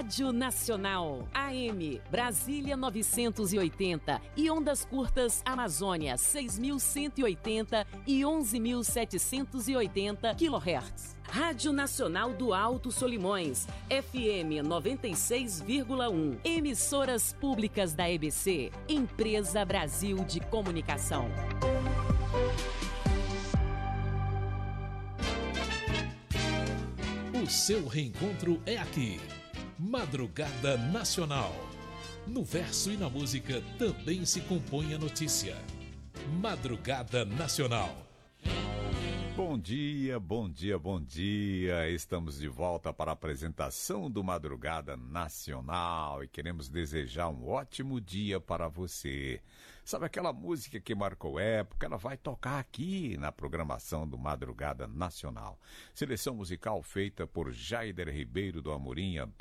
Rádio Nacional, AM, Brasília 980 e ondas curtas Amazônia 6.180 e 11.780 kHz. Rádio Nacional do Alto Solimões, FM 96,1. Emissoras públicas da EBC, Empresa Brasil de Comunicação. O seu reencontro é aqui. Madrugada Nacional. No verso e na música também se compõe a notícia. Madrugada Nacional. Bom dia, bom dia, bom dia. Estamos de volta para a apresentação do Madrugada Nacional e queremos desejar um ótimo dia para você. Sabe aquela música que marcou época? Ela vai tocar aqui na programação do Madrugada Nacional. Seleção musical feita por Jaider Ribeiro do Amorim,